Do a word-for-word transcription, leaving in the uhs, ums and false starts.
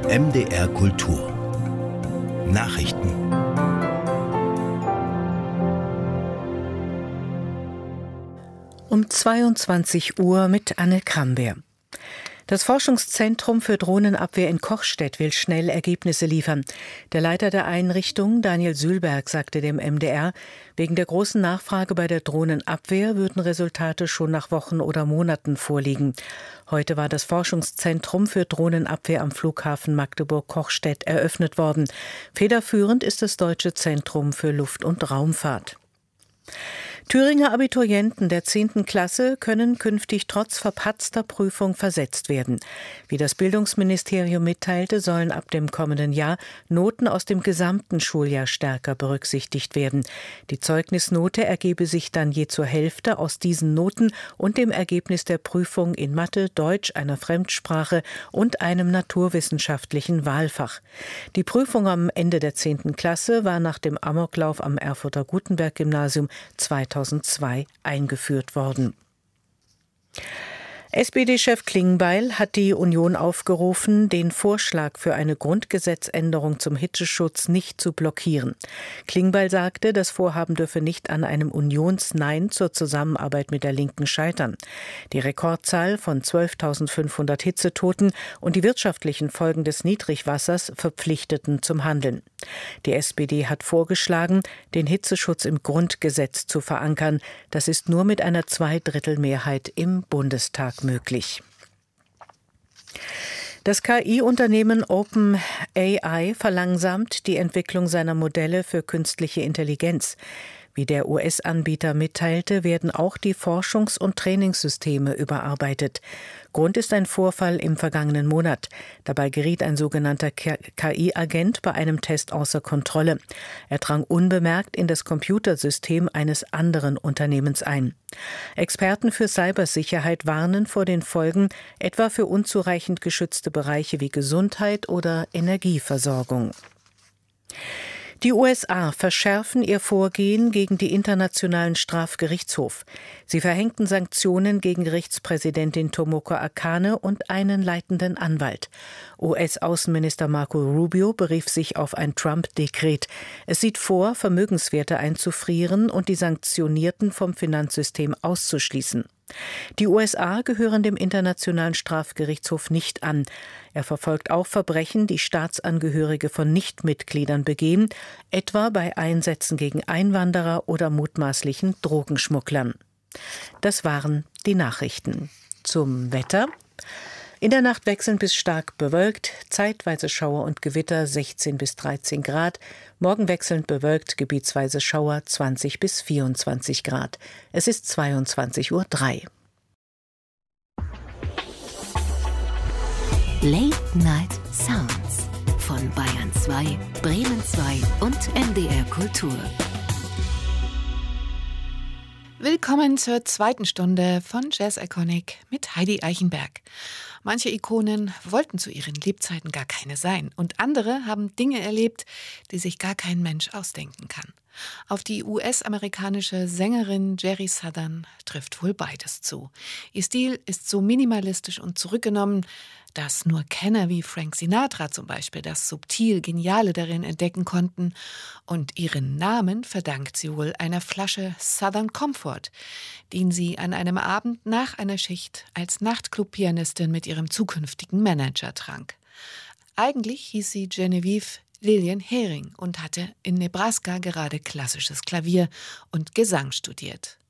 M D R Kultur Nachrichten. Um zweiundzwanzig Uhr mit Anne Krambeer. Das Forschungszentrum für Drohnenabwehr in Kochstedt will schnell Ergebnisse liefern. Der Leiter der Einrichtung, Daniel Sülberg, sagte dem M D R, wegen der großen Nachfrage bei der Drohnenabwehr würden Resultate schon nach Wochen oder Monaten vorliegen. Heute war das Forschungszentrum für Drohnenabwehr am Flughafen Magdeburg-Kochstedt eröffnet worden. Federführend ist das Deutsche Zentrum für Luft- und Raumfahrt. Thüringer Abiturienten der zehnten Klasse können künftig trotz verpatzter Prüfung versetzt werden. Wie das Bildungsministerium mitteilte, sollen ab dem kommenden Jahr Noten aus dem gesamten Schuljahr stärker berücksichtigt werden. Die Zeugnisnote ergebe sich dann je zur Hälfte aus diesen Noten und dem Ergebnis der Prüfung in Mathe, Deutsch, einer Fremdsprache und einem naturwissenschaftlichen Wahlfach. Die Prüfung am Ende der zehnten Klasse war nach dem Amoklauf am Erfurter Gutenberg-Gymnasium zweitausendzwei eingeführt worden. S P D-Chef Klingbeil hat die Union aufgerufen, den Vorschlag für eine Grundgesetzänderung zum Hitzeschutz nicht zu blockieren. Klingbeil sagte, das Vorhaben dürfe nicht an einem Unionsnein zur Zusammenarbeit mit der Linken scheitern. Die Rekordzahl von zwölftausendfünfhundert Hitzetoten und die wirtschaftlichen Folgen des Niedrigwassers verpflichteten zum Handeln. Die S P D hat vorgeschlagen, den Hitzeschutz im Grundgesetz zu verankern. Das ist nur mit einer Zweidrittelmehrheit im Bundestag möglich. Das K I-Unternehmen OpenAI verlangsamt die Entwicklung seiner Modelle für künstliche Intelligenz. Wie der U S-Anbieter mitteilte, werden auch die Forschungs- und Trainingssysteme überarbeitet. Grund ist ein Vorfall im vergangenen Monat. Dabei geriet ein sogenannter K I-Agent bei einem Test außer Kontrolle. Er drang unbemerkt in das Computersystem eines anderen Unternehmens ein. Experten für Cybersicherheit warnen vor den Folgen, etwa für unzureichend geschützte Bereiche wie Gesundheit oder Energieversorgung. Die U S A verschärfen ihr Vorgehen gegen die Internationalen Strafgerichtshof. Sie verhängten Sanktionen gegen Gerichtspräsidentin Tomoko Akane und einen leitenden Anwalt. U S-Außenminister Marco Rubio berief sich auf ein Trump-Dekret. Es sieht vor, Vermögenswerte einzufrieren und die Sanktionierten vom Finanzsystem auszuschließen. Die U S A gehören dem Internationalen Strafgerichtshof nicht an. Er verfolgt auch Verbrechen, die Staatsangehörige von Nichtmitgliedern begehen, etwa bei Einsätzen gegen Einwanderer oder mutmaßlichen Drogenschmugglern. Das waren die Nachrichten. Zum Wetter. In der Nacht wechselnd bis stark bewölkt, zeitweise Schauer und Gewitter sechzehn bis dreizehn Grad, morgen wechselnd bewölkt, gebietsweise Schauer zwanzig bis vierundzwanzig Grad. Es ist zweiundzwanzig Uhr drei. Late Night Sounds von Bayern zwei, Bremen zwei und M D R Kultur. Willkommen zur zweiten Stunde von Jazz Iconic mit Heidi Eichenberg. Manche Ikonen wollten zu ihren Lebzeiten gar keine sein und andere haben Dinge erlebt, die sich gar kein Mensch ausdenken kann. Auf die U S-amerikanische Sängerin Jerry Southern trifft wohl beides zu. Ihr Stil ist so minimalistisch und zurückgenommen, dass nur Kenner wie Frank Sinatra zum Beispiel das subtil Geniale darin entdecken konnten. Und ihren Namen verdankt sie wohl einer Flasche Southern Comfort, den sie an einem Abend nach einer Schicht als Nachtclub-Pianistin mit ihrem zukünftigen Manager trank. Eigentlich hieß sie Genevieve Lillian Hering und hatte in Nebraska gerade klassisches Klavier und Gesang studiert.